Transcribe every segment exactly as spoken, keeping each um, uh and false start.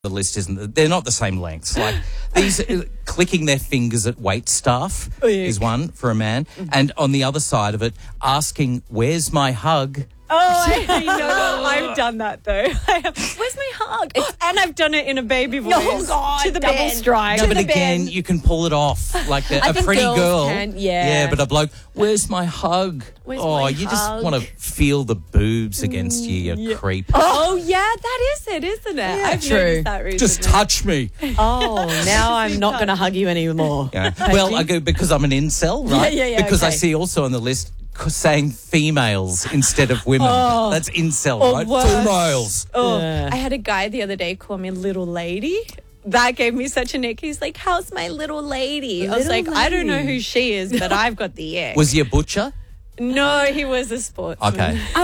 the list isn't. They're not the same lengths. Like these, uh, clicking their fingers at wait staff oh, yeah. is one for a man, mm-hmm. and on the other side of it, asking, "Where's my hug?" Oh, I know. I've done that though. I have, Where's my hug? It's, and I've done it in a baby voice. Oh God! To the double bed. strike. No, to but the again, bed. you can pull it off like a, I a think pretty girls girl. can, yeah. yeah, but a bloke. Where's my hug? Where's oh, my you hug? just want to feel the boobs against you, you yeah. creep. Oh yeah, that is it, isn't it? Yeah, I've true. noticed that recently. Just touch me. Oh, now I'm not going to hug you anymore. Yeah. Well, I go because I'm an incel, right? Yeah, yeah, yeah, Because I okay. see also on the list saying females instead of women. Oh. That's incel, Or right? worse. Females. Oh, Yeah. I had a guy the other day call me little lady. That gave me such an ick. He's like, "How's my little lady?" I was Little like, "I don't know lady. who she is, but I've got the ick." Was he a butcher? No, he was a sportsman. Okay. A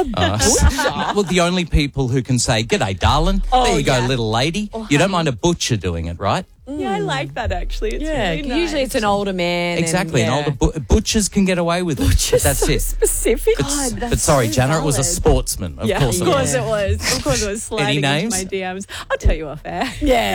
Uh, well, the only people who can say, "G'day, darling." Oh, there you yeah. go, little lady. Oh, you don't honey. mind a butcher doing it, right? Yeah, I like that actually. It's Yeah, really nice. usually it's an older man. Exactly. And, And yeah. all the bu- butchers can get away with it. Just That's so it. specific. But, God, but that's sorry, so Jana, it was a valid. sportsman. Of Yeah, course of it course was. it was. Of course it was sliding names? into my D Ms. I'll tell you off air.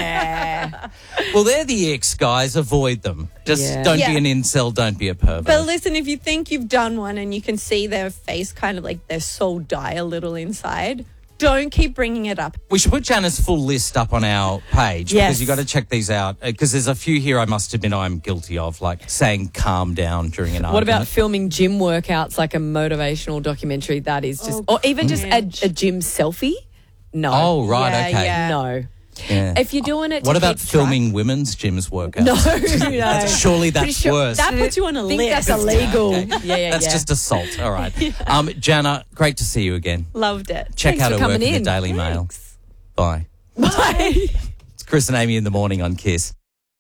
Yeah. Well, they're the ex guys. Avoid them. Just Yeah. don't Yeah. be an incel. Don't be a pervert. But listen, if you think you've done one and you can see their face kind of like their soul die a little inside, don't keep bringing it up. We should put Jana's full list up on our page Yes. because you got to check these out. Because there's a few here I must admit I'm guilty of, like saying "calm down" during an What argument. about filming gym workouts like a motivational documentary? That is just, Oh, or even just a, cringe. a gym selfie? No. Oh, right, Yeah, okay. yeah. No. Yeah. If you're doing it to What about keep filming women's gyms workouts? track- No, no. That's, surely that's Pretty sure worse. That puts you on a I think list. that's illegal. Okay. Yeah, yeah, That's yeah. just assault. All right. um, Jana, great to see you again. Loved it. Check Thanks out for her work coming in the in. Daily Mail. Thanks. Bye. Bye. It's Chris and Amy in the morning on Kiss.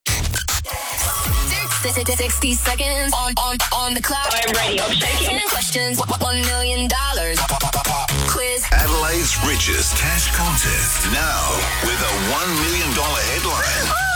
sixty seconds on, on, on the clock. I'm ready. I'm shaking. ten questions. One million dollars. Quiz. Adelaide's richest cash contest now with a one million dollars headline.